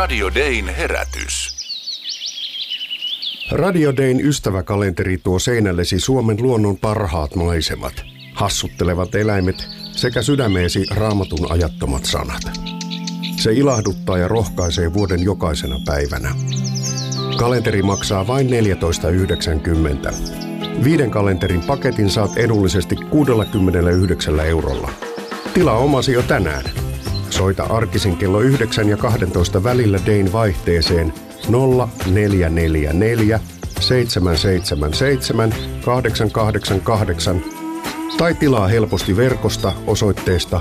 Radio Dayn herätys. Radio Dayn ystäväkalenteri tuo seinällesi Suomen luonnon parhaat maisemat, hassuttelevat eläimet sekä sydämeesi Raamatun ajattomat sanat. Se ilahduttaa ja rohkaisee vuoden jokaisena päivänä. Kalenteri maksaa vain 14,90. 5 kalenterin paketin saat edullisesti 69 €. Tilaa omasi jo tänään. Soita arkisin kello 9 ja 12 välillä Dayn vaihteeseen 0444 777 888 tai tilaa helposti verkosta osoitteesta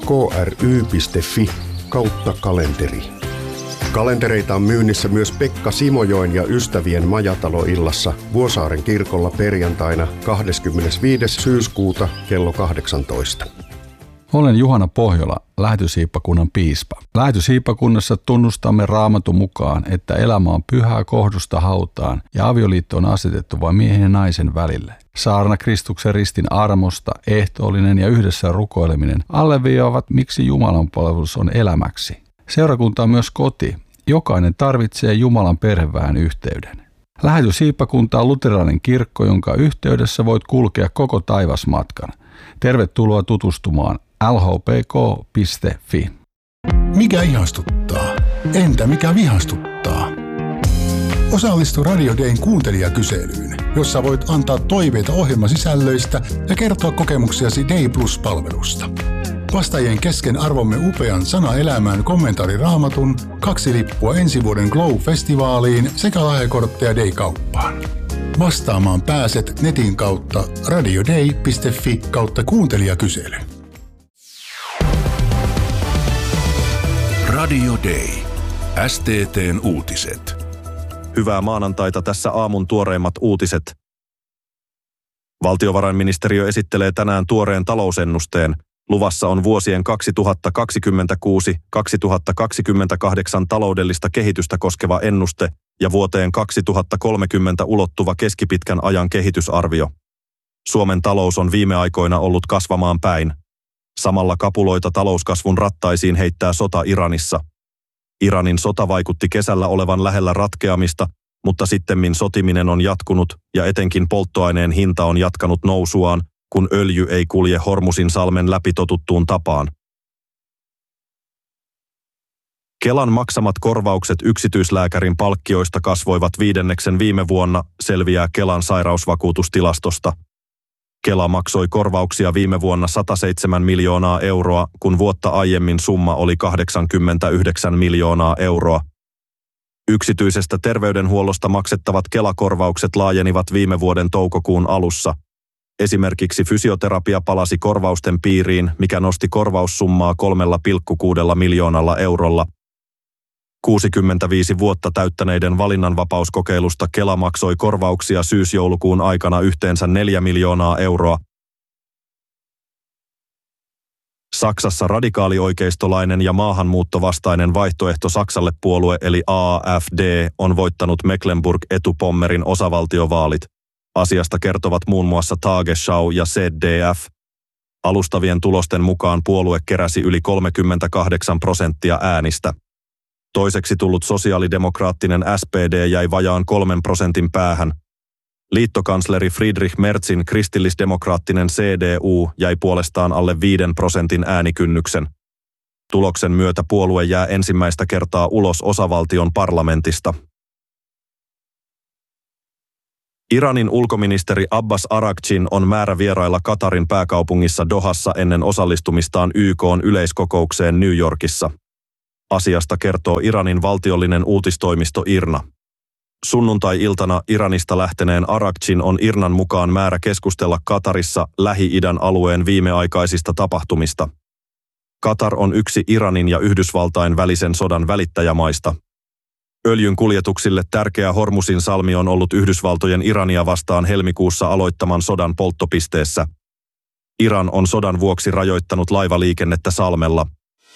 kry.fi/kalenteri. Kalentereita on myynnissä myös Pekka Simojoen ja ystävien majataloillassa Vuosaaren kirkolla perjantaina 25. syyskuuta kello 18. Olen Juhana Pohjola, Lähetyshiippakunnan piispa. Lähetyshiippakunnassa tunnustamme Raamatun mukaan, että elämä on pyhää kohdusta hautaan ja avioliitto on asetettu vain miehen ja naisen välille. Saarna Kristuksen ristin armosta, ehtoollinen ja yhdessä rukoileminen alleviivaavat, miksi Jumalan palvelus on elämäksi. Seurakunta on myös koti. Jokainen tarvitsee Jumalan perheväen yhteyden. Lähetyshiippakunta on luterilainen kirkko, jonka yhteydessä voit kulkea koko taivasmatkan. Tervetuloa tutustumaan lhpk.fi. Mikä ihastuttaa? Entä mikä vihastuttaa? Osallistu Radio Dayn kuuntelijakyselyyn, jossa voit antaa toiveita ohjelmasisällöistä ja kertoa kokemuksiasi Day Plus-palvelusta. Vastaajien kesken arvomme upean Sana elämään kommentaari Raamatun, 2 lippua ensi vuoden Glow-festivaaliin sekä lahjakortteja Day-kauppaan. Vastaamaan pääset netin kautta radioday.fi/kuuntelijakysely. Radio Day. STT:n uutiset. Hyvää maanantaita, tässä aamun tuoreimmat uutiset. Valtiovarainministeriö esittelee tänään tuoreen talousennusteen. Luvassa on vuosien 2026-2028 taloudellista kehitystä koskeva ennuste ja vuoteen 2030 ulottuva keskipitkän ajan kehitysarvio. Suomen talous on viime aikoina ollut kasvamaan päin. Samalla kapuloita talouskasvun rattaisiin heittää sota Iranissa. Iranin sota vaikutti kesällä olevan lähellä ratkeamista, mutta sittemmin sotiminen on jatkunut ja etenkin polttoaineen hinta on jatkanut nousuaan, kun öljy ei kulje Hormusin salmen läpi totuttuun tapaan. Kelan maksamat korvaukset yksityislääkärin palkkioista kasvoivat 5 viime vuonna, selviää Kelan sairausvakuutustilastosta. Kela maksoi korvauksia viime vuonna 107 miljoonaa €, kun vuotta aiemmin summa oli 89 miljoonaa €. Yksityisestä terveydenhuollosta maksettavat Kela-korvaukset laajenivat viime vuoden toukokuun alussa. Esimerkiksi fysioterapia palasi korvausten piiriin, mikä nosti korvaussummaa 3,6 miljoonalla €. 65 vuotta täyttäneiden valinnanvapauskokeilusta Kela maksoi korvauksia syys-joulukuun aikana yhteensä 4 miljoonaa €. Saksassa radikaalioikeistolainen ja maahanmuuttovastainen vaihtoehto Saksalle puolue eli AfD on voittanut Mecklenburg-Etupommerin osavaltiovaalit. Asiasta kertovat muun muassa Tagesschau ja ZDF. Alustavien tulosten mukaan puolue keräsi yli 38% äänistä. Toiseksi tullut sosiaalidemokraattinen SPD jäi vajaan 3% päähän. Liittokansleri Friedrich Merzin kristillisdemokraattinen CDU jäi puolestaan alle 5% äänikynnyksen. Tuloksen myötä puolue jää ensimmäistä kertaa ulos osavaltion parlamentista. Iranin ulkoministeri Abbas Araghchin on määrä vierailla Katarin pääkaupungissa Dohassa ennen osallistumistaan YK:n yleiskokoukseen New Yorkissa. Asiasta kertoo Iranin valtiollinen uutistoimisto IRNA. Sunnuntai-iltana Iranista lähteneen Araghchin on IRNAn mukaan määrä keskustella Katarissa Lähi-idän alueen viimeaikaisista tapahtumista. Katar on yksi Iranin ja Yhdysvaltain välisen sodan välittäjämaista. Öljyn kuljetuksille tärkeä Hormusin salmi on ollut Yhdysvaltojen Irania vastaan helmikuussa aloittaman sodan polttopisteessä. Iran on sodan vuoksi rajoittanut laivaliikennettä salmella.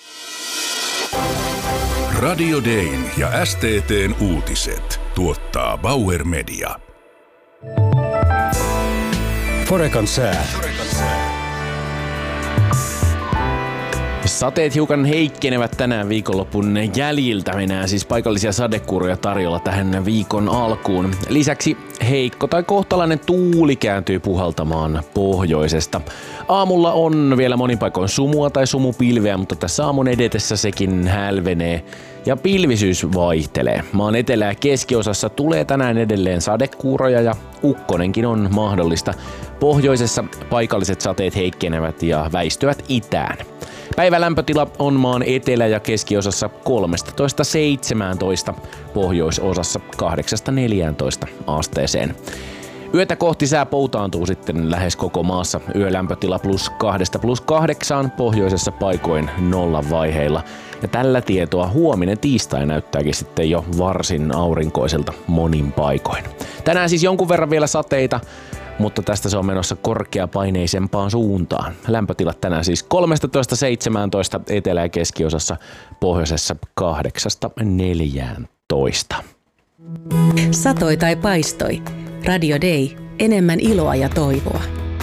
Radio Dayn ja STT:n uutiset tuottaa Bauer Media. Forekan sää. Sateet hiukan heikkenevät tänään viikonlopun jäljiltä. Mennään siis paikallisia sadekuuroja tarjolla tähän viikon alkuun. Lisäksi heikko tai kohtalainen tuuli kääntyy puhaltamaan pohjoisesta. Aamulla on vielä monin paikoin sumua tai sumupilveä, mutta tässä aamun edetessä sekin hälvenee ja pilvisyys vaihtelee. Maan etelä- ja keskiosassa tulee tänään edelleen sadekuuroja ja ukkonenkin on mahdollista. Pohjoisessa paikalliset sateet heikkenevät ja väistyvät itään. Päivälämpötila on maan etelä- ja keskiosassa 13–17, pohjoisosassa 8–14 asteeseen. Yötä kohti sää poutaantuu sitten lähes koko maassa. Yölämpötila +2–8, pohjoisessa paikoin 0 vaiheilla. Ja tällä tietoa huominen tiistai näyttääkin sitten jo varsin aurinkoiselta monin paikoin. Tänään siis jonkun verran vielä sateita, mutta tästä se on menossa korkeapaineisempaan suuntaan. Lämpötilat tänään siis 13–17 etelä- ja keskiosassa, pohjoisessa 8–14. Satoi tai paistoi. Radio Day. Enemmän iloa ja toivoa.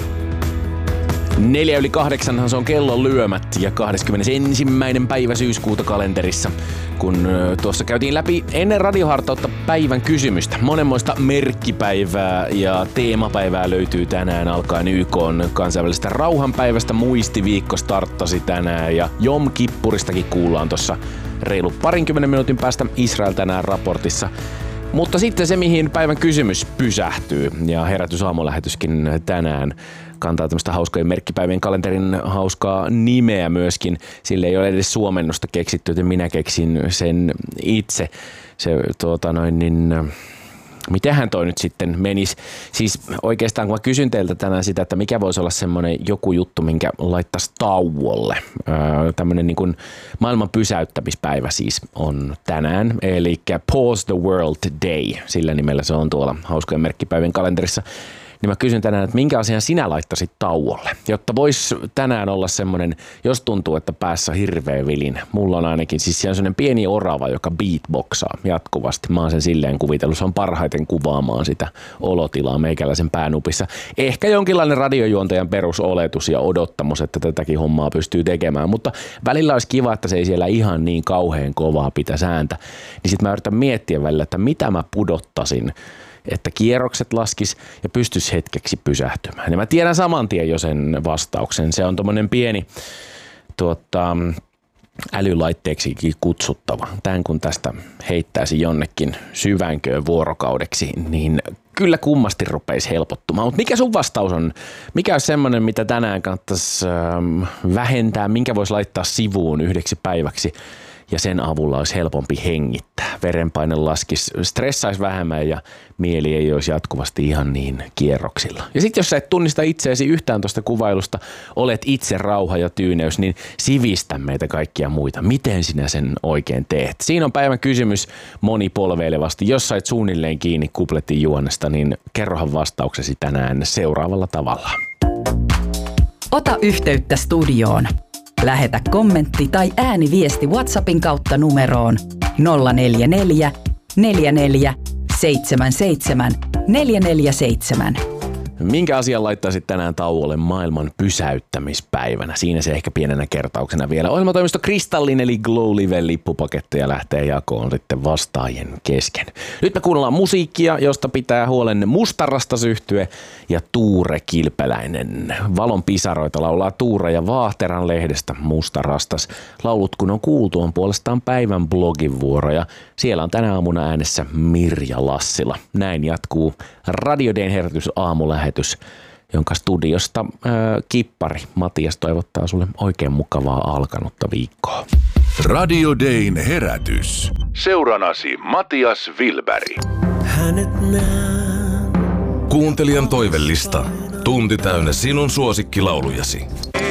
7:04 se on kellon lyömät ja 21. päivä syyskuuta kalenterissa, kun tuossa käytiin läpi ennen radiohartautta päivän kysymystä. Monenmoista merkkipäivää ja teemapäivää löytyy tänään alkaen YK:n kansainvälisestä rauhanpäivästä. Muistiviikko starttasi tänään ja Jom Kippuristakin kuullaan tuossa reilu 20 minuutin päästä Israel tänään raportissa. Mutta sitten se, mihin päivän kysymys pysähtyy, ja Herätys-aamulähetyskin tänään kantaa tämmöistä hauskojen merkkipäivien kalenterin hauskaa nimeä myöskin. Sille ei ole edes suomennosta keksitty, joten minä keksin sen itse. Se mitähän toi nyt sitten menisi? Siis oikeastaan kun mä kysyn teiltä tänään sitä, että mikä voisi olla semmoinen joku juttu, minkä laittaisi tauolle. Tämmöinen niin kuin maailman pysäyttämispäivä siis on tänään, eli Pause the World Day, sillä nimellä se on tuolla hauskojen merkkipäivien kalenterissa. Niin mä kysyn tänään, että minkä asian sinä laittaisit tauolle, jotta vois tänään olla semmoinen, jos tuntuu, että päässä hirveä vilinä. Mulla on ainakin, siis siellä on semmoinen pieni orava, joka beatboxaa jatkuvasti. Mä oon sen silleen kuvitellut, se on parhaiten kuvaamaan sitä olotilaa meikäläisen päänupissa. Ehkä jonkinlainen radiojuontajan perusoletus ja odottamus, että tätäkin hommaa pystyy tekemään, mutta välillä olisi kiva, että se ei siellä ihan niin kauhean kovaa pitäisi ääntä. Niin sit mä yritän miettiä välillä, että mitä mä pudottasin, että kierrokset laskis ja pystyisi hetkeksi pysähtymään. Ja mä tiedän saman tien jo sen vastauksen. Se on tommonen pieni älylaitteeksikin kutsuttava. Tän kun tästä heittäisi jonnekin syvänköön vuorokaudeksi, niin kyllä kummasti rupeisi helpottumaan. Mutta mikä sun vastaus on? Mikä olisi semmoinen, mitä tänään kannattaisi vähentää? Minkä voisi laittaa sivuun yhdeksi päiväksi? Ja sen avulla olisi helpompi hengittää. Verenpaine laskisi, stressaisi vähemmän ja mieli ei olisi jatkuvasti ihan niin kierroksilla. Ja sitten jos sä et tunnista itseäsi yhtään tuosta kuvailusta, olet itse rauha ja tyyneys, niin sivistä meitä kaikkia muita. Miten sinä sen oikein teet? Siinä on päivän kysymys monipolveilevasti. Jos sait suunnilleen kiinni kupletin juonesta, niin kerrohan vastauksesi tänään seuraavalla tavalla. Ota yhteyttä studioon. Lähetä kommentti tai ääniviesti WhatsAppin kautta numeroon 044 44 77 447. Minkä asian laittaisit tänään tauolle maailman pysäyttämispäivänä? Siinä se ehkä pienenä kertauksena vielä. Ohjelmatoimisto Kristallin eli Glow Liven lippupaketteja lähtee jakoon sitten vastaajien kesken. Nyt me kuunnellaan musiikkia, josta pitää huolen Mustarastas-yhtye ja Tuure Kilpeläinen. Valon pisaroita laulaa Tuure ja Vaahteran lehdestä Mustarastas. Laulut kun on kuultu on puolestaan päivän blogin vuoroja. Siellä on tänä aamuna äänessä Mirja Lassila. Näin jatkuu Radio Dayn Herätys-aamulähetys, jonka studiosta kippari Matias toivottaa sulle oikein mukavaa alkanutta viikkoa. Radio Dayn herätys. Seuranasi Matias Wilberg. Kuuntelijan toivellista. Tunti täynnä sinun suosikkilaulujasi.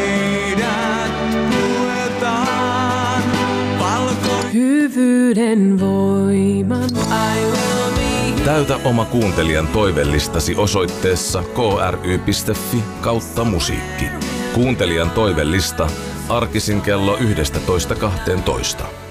Hyvyyden voiman. Täytä oma kuuntelijan toivellistasi osoitteessa kry.fi/musiikki. Kuuntelijan toivellista arkisin kello 11:12.